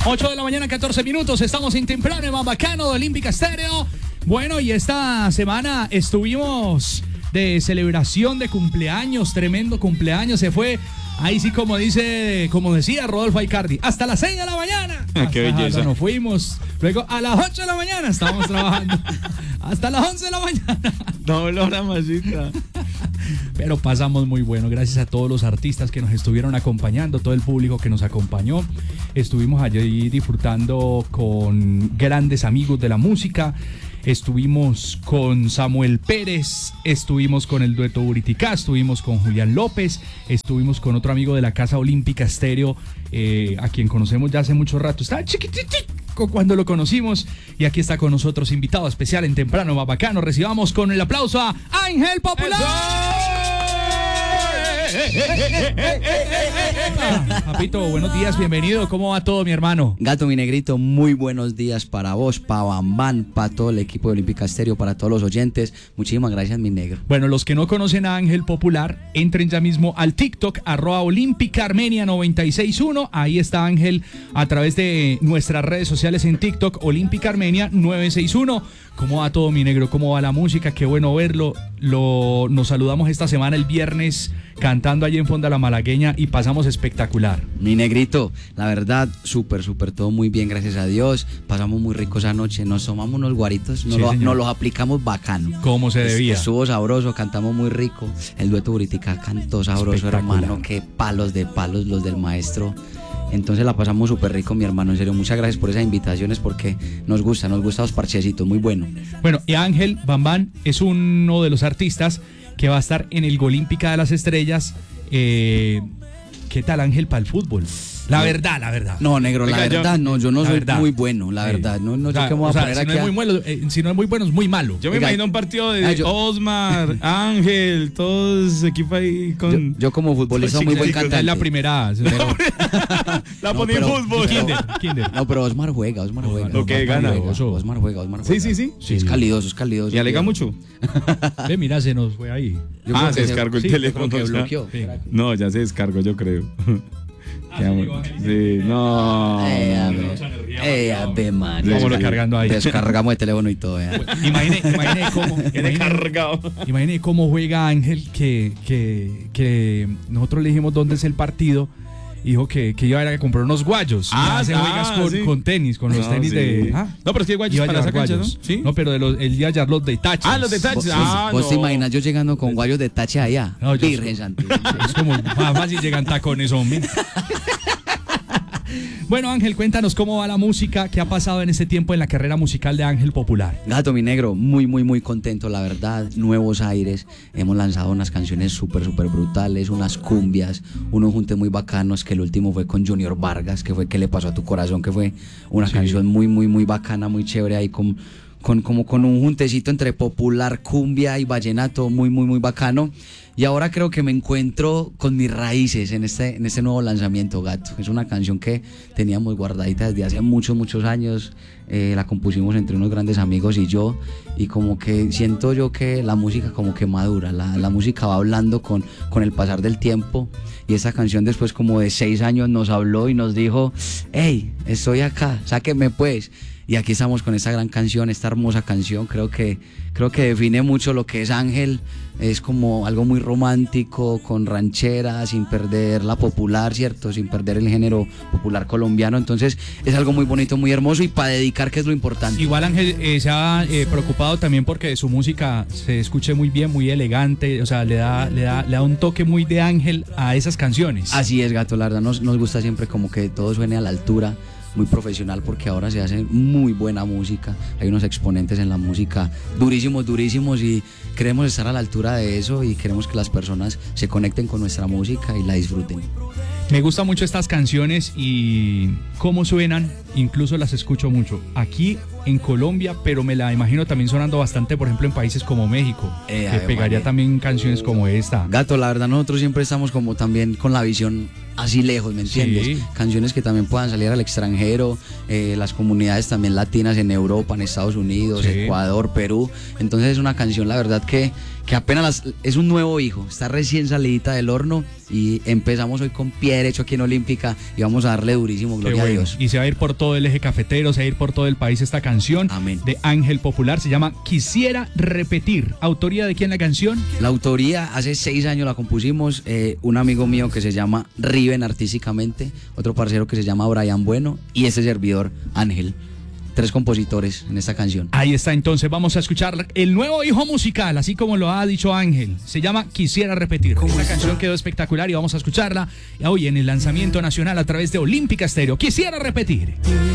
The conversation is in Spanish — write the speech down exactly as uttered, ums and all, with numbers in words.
ocho de la mañana, catorce minutos. Estamos en temprano en Bambacano de Olímpica Estéreo. Bueno, y esta semana estuvimos de celebración de cumpleaños, tremendo cumpleaños. Se fue, ahí sí, como dice, como decía Rodolfo Aicardi, hasta las seis de la mañana. Qué hasta, belleza. Nos fuimos. Luego a las ocho de la mañana estábamos trabajando. Hasta las once de la mañana. Doble hora, masita. Pero pasamos muy bueno, gracias a todos los artistas que nos estuvieron acompañando, todo el público que nos acompañó. Estuvimos allí disfrutando con grandes amigos de la música. Estuvimos con Samuel Pérez, estuvimos con el dueto Buriticá, estuvimos con Julián López, estuvimos con otro amigo de la Casa Olímpica Estéreo, eh, a quien conocemos ya hace mucho rato. Estaba chiquititico cuando lo conocimos, y aquí está con nosotros, invitado especial en Temprano Bambacano. Recibamos con el aplauso a Ángel Popular. Ah, papito, buenos días, bienvenido. ¿Cómo va todo, mi hermano? Gato, mi negrito, muy buenos días para vos, para Bambán, para todo el equipo de Olímpica Estéreo, para todos los oyentes. Muchísimas gracias, mi negro. Bueno, los que no conocen a Ángel Popular, entren ya mismo al TikTok, arroba Olímpica Armenia noventa y seis punto uno. Ahí está Ángel a través de nuestras redes sociales en TikTok, Olímpica Armenia novecientos sesenta y uno. ¿Cómo va todo, mi negro? ¿Cómo va la música? Qué bueno verlo. Lo, nos saludamos esta semana el viernes cantando allí en Fonda la Malagueña y pasamos espectacular. Mi negrito, la verdad, súper, súper, todo muy bien, gracias a Dios. Pasamos muy rico esa noche, nos tomamos unos guaritos, nos, Sí, lo, señor. nos los aplicamos bacano. Como se debía. Estuvo sabroso, cantamos muy rico. El dueto Buriticá cantó sabroso, Espectacular. hermano. Qué palos de palos los del maestro. Entonces la pasamos súper rico, mi hermano. En serio, muchas gracias por esas invitaciones porque nos gusta, nos gustan los parchecitos, muy bueno. Bueno, y Ángel Bambán es uno de los artistas que va a estar en el Golímpica de las Estrellas. Eh, ¿Qué tal, Ángel, para el fútbol? La No. verdad, la verdad. No, negro, la Oiga, yo- verdad, no, yo no la soy verdad. muy bueno, la Sí. verdad. No, no O sé sea, qué me voy a o sea, poner si aquí. no es a- muy bueno, eh, si no es muy bueno, es muy malo. Yo me Oiga, imagino un partido de ah, yo- Osmar, Ángel, todos equipo ahí con... Yo, yo como futbolista Con muy buen chicos, Es cantante. la primera. La No, ponía en pero- fútbol. Kinder, Kinder. No, pero Osmar juega, Osmar juega. Lo que Osmar gana. juega, Oso. Osmar juega, Osmar Sí, juega. sí, sí. Sí, es calidoso, es calidoso. Y alega mucho. Ve, mira, se nos fue ahí. Yo Ah, creo se que descargó el sí, teléfono. creo que o sea. bloqueó. Sí. No, ya se descargó, yo creo. Ah, Qué sí, amor. llegó Ángel. Sí, no. Eh, a ver. Mucha energía, Eh, a ver, man. Vamos cargando ahí. Descargamos el teléfono y todo, eh. Imagine, imagine cómo, Viene imagine, cargado. imagine cómo juega Ángel, que, que, que nosotros le dijimos dónde es el partido. Dijo que, que iba a ir a comprar unos guayos. Ah, hace ah, juegas con, sí. con tenis, con los No, tenis sí. de. Ah, No, pero es que hay guayos iba a para llevar esa cancha, ¿no? guayos. Sí. No, pero de los, él iba a llevar los de tachas. Ah, los de tachas. Vos, Ah, vos no. te imaginas yo llegando con guayos de tache allá. No, yo Virgen soy- Santísima. Es como más fácil llegan tacones, hombre. Bueno, Ángel, cuéntanos cómo va la música, qué ha pasado en este tiempo en la carrera musical de Ángel Popular. Gato, mi negro, muy, muy, muy contento, la verdad. Nuevos aires. Hemos lanzado unas canciones súper, súper brutales, unas cumbias, unos juntes muy bacanos, que el último fue con Junior Vargas, que fue ¿Qué le pasó a tu corazón? Que fue una Sí. canción muy, muy, muy bacana, muy chévere ahí con, con, como con un juntecito entre popular, cumbia y vallenato, muy, muy, muy bacano. Y ahora creo que me encuentro con mis raíces en este, en este nuevo lanzamiento, Gato. Es una canción que teníamos guardadita desde hace muchos, muchos años. Eh, la compusimos entre unos grandes amigos y yo. Y como que siento yo que la música como que madura. La, la música va hablando con, con el pasar del tiempo. Y esta canción después como de seis años nos habló y nos dijo, hey, estoy acá, sáqueme pues. Y aquí estamos con esta gran canción, esta hermosa canción. Creo que, creo que define mucho lo que es Ángel. Es como algo muy romántico, con ranchera, sin perder la popular, ¿cierto? Sin perder el género popular colombiano. Entonces es algo muy bonito, muy hermoso y para dedicar, que es lo importante. Igual Ángel eh, se ha eh, preocupado también porque su música se escuche muy bien, muy elegante, o sea, le da, le da, le da un toque muy de Ángel a esas canciones. Así es, Gato, la verdad nos, nos gusta siempre como que todo suene a la altura, muy profesional, porque ahora se hace muy buena música. Hay unos exponentes en la música durísimos, durísimos, y queremos estar a la altura de eso y queremos que las personas se conecten con nuestra música y la disfruten. Me gustan mucho estas canciones y cómo suenan, incluso las escucho mucho aquí en Colombia, pero me la imagino también sonando bastante, por ejemplo, en países como México, Eh, que Ave pegaría María. también canciones como esta. Gato, la verdad nosotros siempre estamos como también con la visión así lejos, ¿me entiendes? Sí. Canciones que también puedan salir al extranjero, eh, las comunidades también latinas en Europa, en Estados Unidos, Sí. Ecuador, Perú. Entonces es una canción, la verdad, que, que apenas las- es un nuevo hijo, está recién salidita del horno y empezamos hoy con pie derecho aquí en Olímpica y vamos a darle durísimo, Qué gloria a bueno. Dios. Y se va a ir por todo el eje cafetero, se va a ir por todo el país esta canción Amén. de Ángel Popular. Se llama Quisiera Repetir. ¿Autoría de quién la canción? La autoría, hace seis años la compusimos, eh, un amigo mío que se llama Riven artísticamente, otro parcero que se llama Brian Bueno y este servidor, Ángel. Tres compositores en esta canción. Ahí está, entonces vamos a escuchar el nuevo hijo musical, así como lo ha dicho Ángel. Se llama Quisiera Repetir. Esta canción quedó espectacular y vamos a escucharla hoy en el lanzamiento nacional a través de Olímpica Estéreo. Quisiera Repetir.